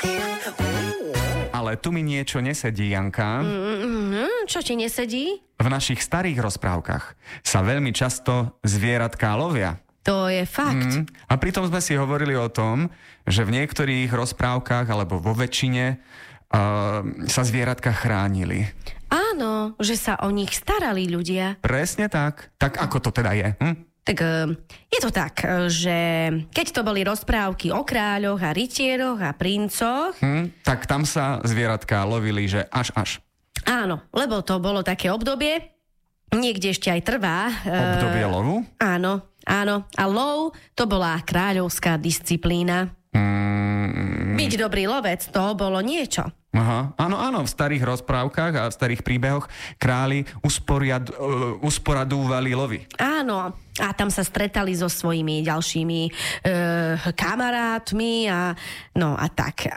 Ale tu mi niečo nesedí, Janka. Čo ti nesedí? V našich starých rozprávkach sa veľmi často zvieratká lovia. To je fakt. A pritom sme si hovorili o tom, že v niektorých rozprávkach alebo vo väčšine sa zvieratka chránili. Áno, že sa o nich starali ľudia. Presne tak. Tak ako to teda je? Tak je to tak, že keď to boli rozprávky o kráľoch a rytieroch a princoch... Tak tam sa zvieratka lovili, že až. Áno, lebo to bolo také obdobie, niekde ešte aj trvá. Obdobie lovu? Áno. A lov to bola kráľovská disciplína. Byť dobrý lovec, to bolo niečo. Aha, áno, v starých rozprávkach a v starých príbehoch králi usporadúvali lovy. Áno, a tam sa stretali so svojimi ďalšími kamarátmi a tak.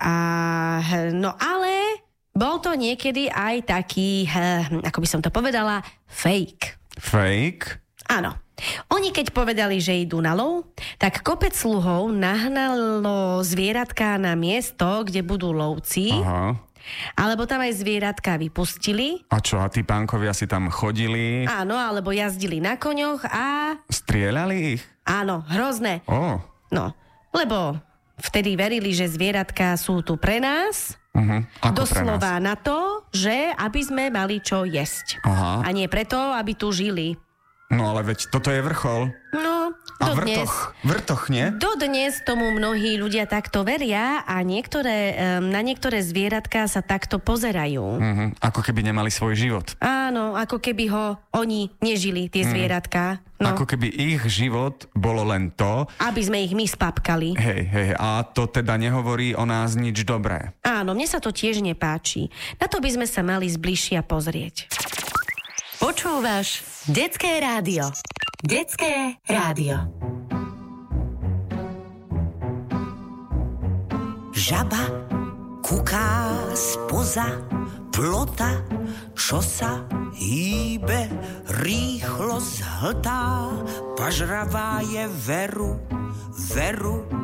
Ale bol to niekedy aj taký, ako by som to povedala, fake. Fake? Áno. Oni keď povedali, že idú na lov, tak kopec sluhov nahnalo zvieratka na miesto, kde budú lovci. Aha. Alebo tam aj zvieratka vypustili. A čo, a tí pánkovia si tam chodili? Áno, alebo jazdili na koňoch a... Strieľali ich? Áno, hrozné. No, lebo vtedy verili, že zvieratka sú tu pre nás. Ako doslova pre nás? Na to, že aby sme mali čo jesť. Aha. A nie preto, aby tu žili. No ale veď toto je vrchol. No, a dodnes. vrtoch, nie? Dodnes tomu mnohí ľudia takto veria a na niektoré zvieratka sa takto pozerajú. Ako keby nemali svoj život. Áno, ako keby ho oni nežili, tie zvieratka. No. Ako keby ich život bolo len to... Aby sme ich my spapkali. Hej, a to teda nehovorí o nás nič dobré. Áno, mne sa to tiež nepáči. Na to by sme sa mali zbližšia pozrieť. Počúvaš Detské rádio. Detské rádio. Žaba kuká spoza plota, čo sa hýbe, rýchlo zhltá, pažravá je veru